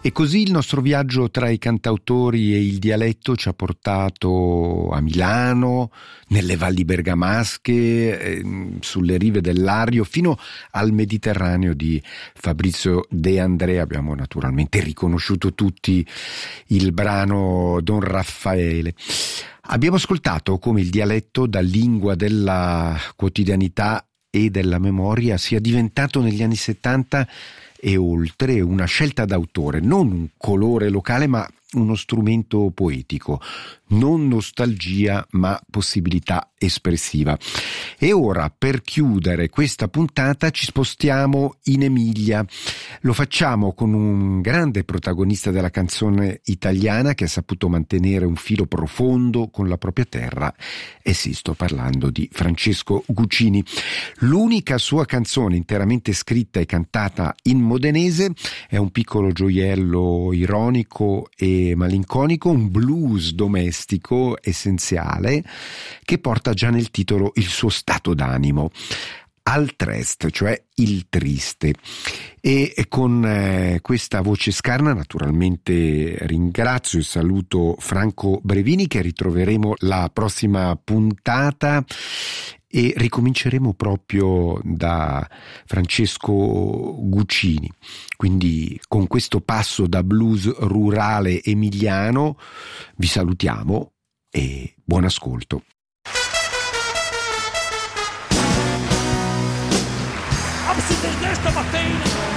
E così il nostro viaggio tra i cantautori e il dialetto ci ha portato a Milano, nelle valli bergamasche, sulle rive del Lario, fino al Mediterraneo di Fabrizio De André. Abbiamo naturalmente riconosciuto tutti il brano Don Raffaele. Abbiamo ascoltato come il dialetto, da lingua della quotidianità e della memoria, sia diventato negli anni 70 e oltre una scelta d'autore, non un colore locale ma uno strumento poetico, non nostalgia ma possibilità espressiva. E ora, per chiudere questa puntata, ci spostiamo in Emilia. Lo facciamo con un grande protagonista della canzone italiana che ha saputo mantenere un filo profondo con la propria terra, e sì, sto parlando di Francesco Guccini. L'unica sua canzone interamente scritta e cantata in modenese è un piccolo gioiello ironico e malinconico, un blues domestico essenziale che porta già nel titolo il suo stato d'animo, al trest, cioè il triste. E con questa voce scarna naturalmente ringrazio e saluto Franco Brevini, che ritroveremo la prossima puntata e ricominceremo proprio da Francesco Guccini. Quindi con questo passo da blues rurale emiliano vi salutiamo e buon ascolto. Stamattina